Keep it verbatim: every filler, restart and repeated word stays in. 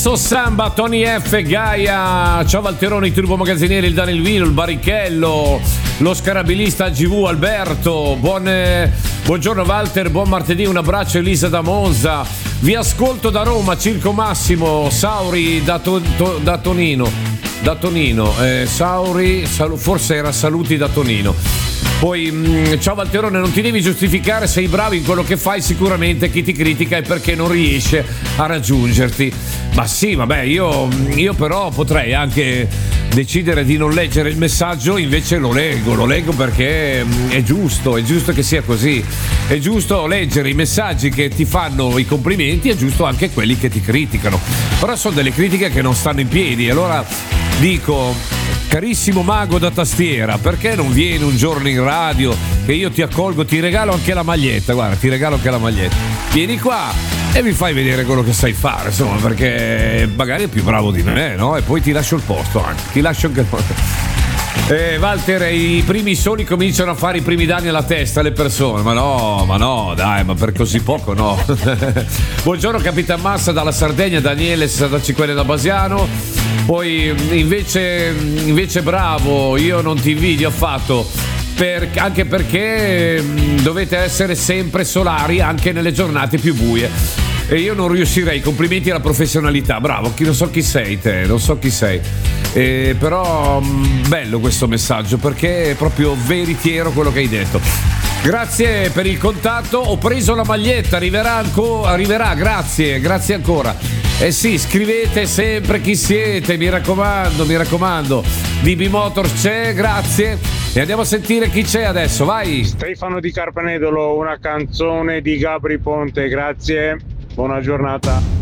Adesso Samba, Tony F, Gaia, ciao Valterone, il Turbo Magazzinieri, il Daniel Vino, il Barrichello, lo Scarabilista G V, Alberto, buon, eh, buongiorno Walter, buon martedì, un abbraccio Elisa da Monza, vi ascolto da Roma, Circo Massimo, Sauri da, to, to, da Tonino, da Tonino, eh, Sauri, salu, forse era saluti da Tonino. Poi, mh, ciao Valterone, non ti devi giustificare, sei bravo in quello che fai, sicuramente chi ti critica è perché non riesce a raggiungerti. Ma sì, vabbè, io, io però potrei anche decidere di non leggere il messaggio, invece lo leggo, lo leggo perché mh, è giusto, è giusto che sia così. È giusto leggere i messaggi che ti fanno i complimenti, è giusto anche quelli che ti criticano. Però sono delle critiche che non stanno in piedi, allora dico... Carissimo mago da tastiera, perché non vieni un giorno in radio che io ti accolgo, ti regalo anche la maglietta, guarda, ti regalo anche la maglietta. Vieni qua e mi fai vedere quello che sai fare, insomma, perché magari è più bravo di me, no? E poi ti lascio il posto anche, ti lascio anche il posto. Eh, Walter, i primi soli cominciano a fare i primi danni alla testa alle persone, ma no, ma no, dai, ma per così poco no. Buongiorno Capitan Massa dalla Sardegna, Daniele sessantacinque da Basiano. Poi invece, invece bravo, io non ti invidio affatto, per, anche perché dovete essere sempre solari anche nelle giornate più buie. E io non riuscirei, complimenti alla professionalità, bravo, chi, non so chi sei te, non so chi sei. Eh, però bello questo messaggio perché è proprio veritiero quello che hai detto. Grazie per il contatto, ho preso la maglietta, arriverà ancora, arriverà, grazie, grazie ancora. Eh sì, scrivete sempre chi siete, mi raccomando, mi raccomando. D B Motors c'è, grazie. E andiamo a sentire chi c'è adesso, vai. Stefano di Carpenedolo, una canzone di Gabri Ponte, grazie, buona giornata.